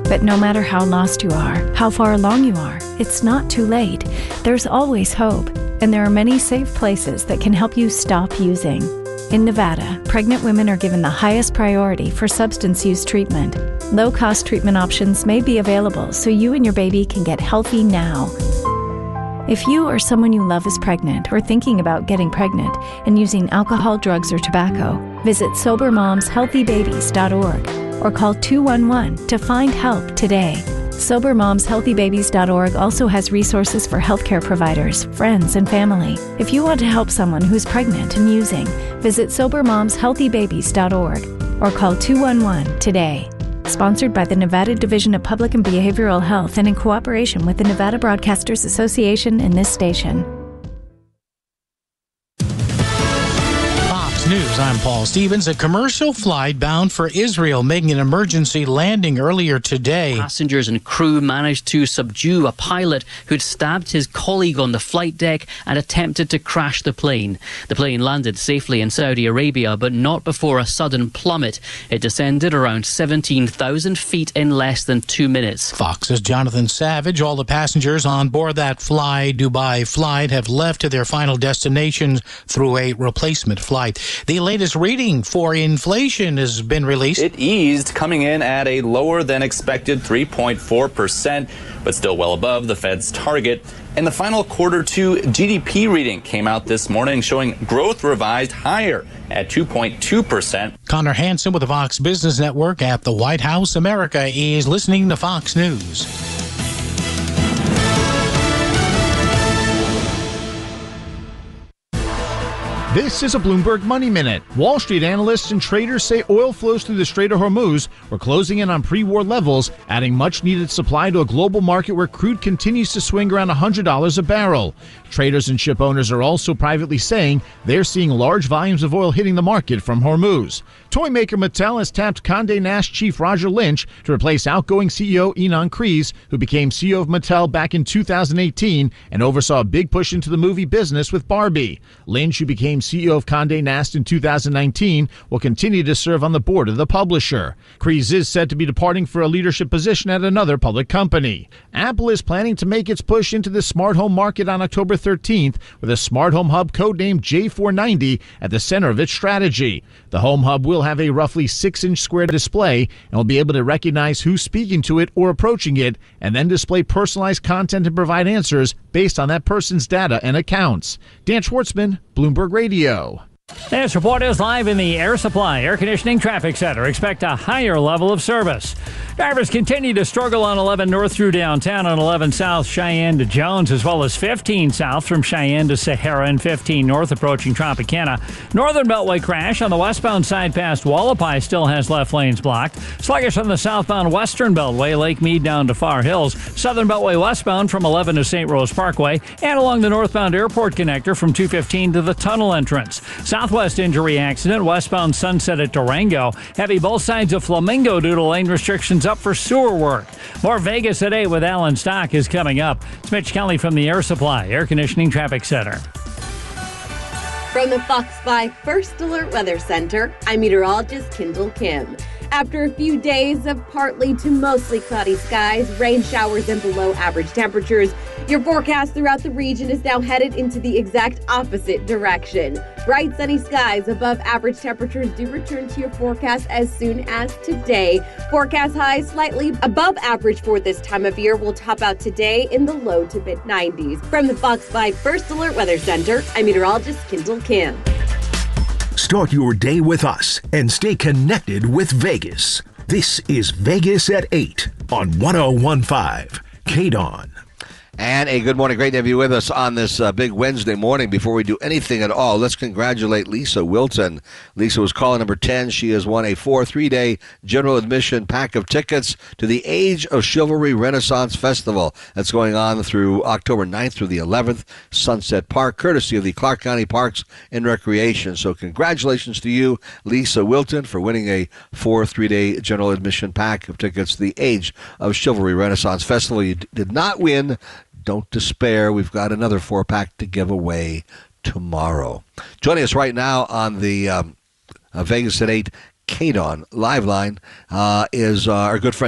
But no matter how lost you are, how far along you are, it's not too late. There's always hope, and there are many safe places that can help you stop using. In Nevada, pregnant women are given the highest priority for substance use treatment. Low-cost treatment options may be available so you and your baby can get healthy now. If you or someone you love is pregnant or thinking about getting pregnant and using alcohol, drugs, or tobacco, visit SoberMomsHealthyBabies.org or call 211 to find help today. SoberMomsHealthyBabies.org also has resources for healthcare providers, friends, and family. If you want to help someone who's pregnant and using, visit SoberMomsHealthyBabies.org or call 211 today. Sponsored by the Nevada Division of Public and Behavioral Health and in cooperation with the Nevada Broadcasters Association and this station. News. I'm Paul Stevens. A commercial flight bound for Israel making an emergency landing earlier today. Passengers and crew managed to subdue a pilot who'd stabbed his colleague on the flight deck and attempted to crash the plane. The plane landed safely in Saudi Arabia, but not before a sudden plummet. It descended around 17,000 feet in less than 2 minutes. Fox's Jonathan Savage. All the passengers on board that Fly Dubai flight have left to their final destinations through a replacement flight. The latest reading for inflation has been released. It eased, coming in at a lower than expected 3.4%, but still well above the Fed's target. And the final quarter two GDP reading came out this morning, showing growth revised higher at 2.2%. Connor Hansen with the Fox Business Network at the White House. America is listening to Fox News. This is a Bloomberg Money Minute. Wall Street analysts and traders say oil flows through the Strait of Hormuz were closing in on pre-war levels, adding much-needed supply to a global market where crude continues to swing around $100 a barrel. Traders and ship owners are also privately saying they're seeing large volumes of oil hitting the market from Hormuz. Toy maker Mattel has tapped Condé Nast chief Roger Lynch to replace outgoing CEO Ynon Kreiz, who became CEO of Mattel back in 2018 and oversaw a big push into the movie business with Barbie. Lynch, who became CEO of Condé Nast in 2019, will continue to serve on the board of the publisher. Kreiz is said to be departing for a leadership position at another public company. Apple is planning to make its push into the smart home market on October 13th with a smart home hub codenamed J490 at the center of its strategy. The home hub will have a roughly 6-inch square display and will be able to recognize who's speaking to it or approaching it, and then display personalized content and provide answers based on that person's data and accounts. Dan Schwartzman, Bloomberg Radio. This report is live in the Air Supply Air Conditioning Traffic Center. Expect a higher level of service. Drivers continue to struggle on 11 north through downtown, on 11 south Cheyenne to Jones, as well as 15 south from Cheyenne to Sahara and 15 north approaching Tropicana. Northern Beltway crash on the westbound side past Wallapai still has left lanes blocked. Sluggish on the southbound Western Beltway, Lake Mead down to Far Hills. Southern Beltway westbound from 11 to St. Rose Parkway, and along the northbound airport connector from 215 to the tunnel entrance. Southwest injury accident, westbound Sunset at Durango. Heavy both sides of Flamingo due to lane restrictions up for sewer work. More Vegas at 8 with Alan Stock is coming up. It's Mitch Kelly from the Air Supply Air Conditioning Traffic Center. From the Fox 5 First Alert Weather Center, I'm meteorologist Kendall Kim. After a few days of partly to mostly cloudy skies, rain showers, and below average temperatures, your forecast throughout the region is now headed into the exact opposite direction. Bright sunny skies above average temperatures do return to your forecast as soon as today. Forecast highs slightly above average for this time of year will top out today in the low to mid 90s. From the Fox 5 First Alert Weather Center, I'm meteorologist Kendall Kim. Start your day with us and stay connected with Vegas. This is Vegas at 8 on 101.5 KDON. And a good morning. Great to have you with us on this big Wednesday morning. Before we do anything at all, let's congratulate Lisa Wilton. Lisa was caller number 10. She has won a 3-day general admission pack of tickets to the Age of Chivalry Renaissance Festival. That's going on through October 9th through the 11th, Sunset Park, courtesy of the Clark County Parks and Recreation. So congratulations to you, Lisa Wilton, for winning a 3-day general admission pack of tickets to the Age of Chivalry Renaissance Festival. You did not win. Don't despair. We've got another 4-pack to give away tomorrow. Joining us right now on the Vegas at 8 KDON live line is our good friend